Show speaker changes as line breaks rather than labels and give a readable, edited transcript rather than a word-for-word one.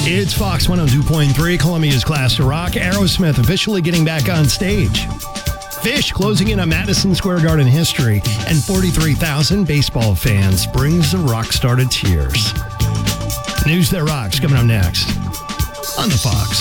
It's Fox 102.3, Columbia's Classic Rock. Aerosmith officially getting back on stage. Phish closing in on Madison Square Garden history, and 43,000 baseball fans brings the rock star to tears. News that rocks coming up next on the Fox.